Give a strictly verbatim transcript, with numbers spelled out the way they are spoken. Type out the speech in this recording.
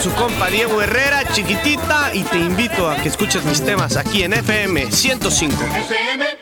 su compa Diego Herrera, Chiquitita, y te invito a que escuches mis temas aquí en F M ciento cinco. F M